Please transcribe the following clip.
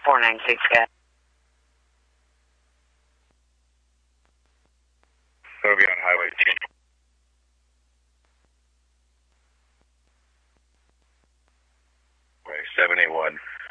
496 Cat. It'll be on Highway 2. Way 781.